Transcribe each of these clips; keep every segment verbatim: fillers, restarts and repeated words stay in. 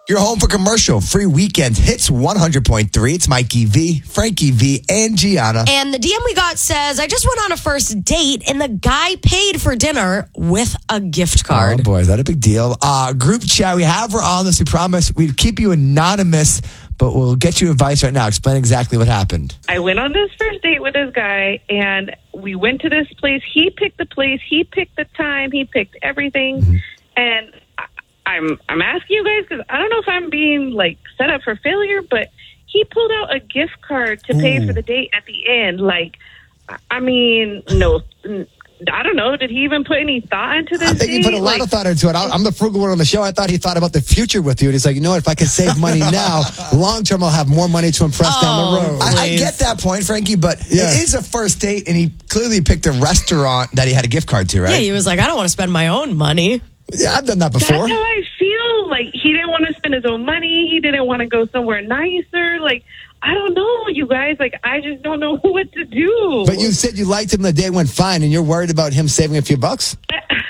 You're home for commercial free weekend hits one hundred point three. It's Mikey V, Frankie V, and Gianna. And the D M we got says, I just went on a first date and the guy paid for dinner with a gift card. Oh boy, is that a big deal? Uh, group chat, we have her on this. We promise we'd keep you anonymous, but we'll get you advice right now. Explain exactly what happened. I went on this first date with this guy, and we went to this place. He picked the place. He picked the time. He picked everything. Mm-hmm. And I'm I'm asking you guys because I don't know if I'm being like set up for failure, but he pulled out a gift card to pay Ooh. for the date at the end. Like, I mean, no, I don't know. Did he even put any thought into this? I think date? he put a lot like, of thought into it. I'm the frugal one on the show. I thought he thought about the future with you. And he's like, you know what? If I can save money now, long term, I'll have more money to impress oh, down the road. I, I get that point, Frankie, but yeah. it is a first date, and he clearly picked a restaurant that he had a gift card to, right? Yeah, he was like, I don't want to spend my own money. Yeah, I've done that before. That's how I feel. Like, he didn't want to spend his own money. He didn't want to go somewhere nicer. Like, I don't know, you guys. Like, I just don't know what to do. But you said you liked him, the day went fine, and you're worried about him saving a few bucks?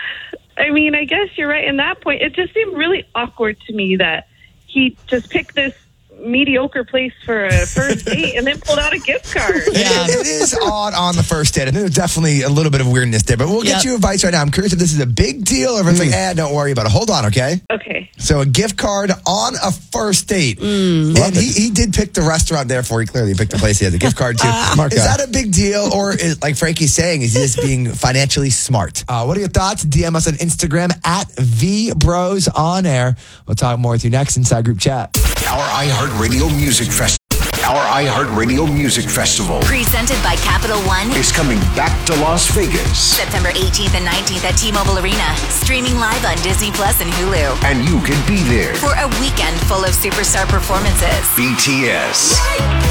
I mean, I guess you're right in that point. It just seemed really awkward to me that he just picked this mediocre place for a first date and then pulled out a gift card. Yeah, it is odd on the first date. I think there's definitely a little bit of weirdness there, but we'll get yep. you advice right now. I'm curious if this is a big deal or if it's mm. like, eh, don't worry about it. Hold on, okay? Okay. So a gift card on a first date. Mm. And he, he did pick the restaurant, therefore he clearly picked the place he has a gift card to. uh, is that a big deal, or is, like Frankie's saying, is he just being financially smart? Uh, what are your thoughts? D M us on Instagram at V Bros On Air. We'll talk more with you next inside group chat. Our iHeartRadio Music Festival. Our iHeartRadio Music Festival. Presented by Capital One. Is coming back to Las Vegas. September eighteenth and nineteenth at T-Mobile Arena. Streaming live on Disney Plus and Hulu. And you can be there. For a weekend full of superstar performances. B T S.